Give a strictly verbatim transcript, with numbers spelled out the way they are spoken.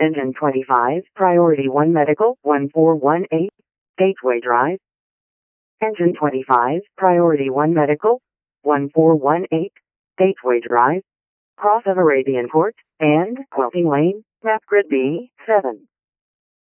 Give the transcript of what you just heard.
Engine twenty-five, Priority one Medical, one four one eight, Gateway Drive. Engine twenty-five, Priority one Medical, one four one eight, Gateway Drive, Cross of Arabian Court, and Quilting Lane, Map Grid B seven.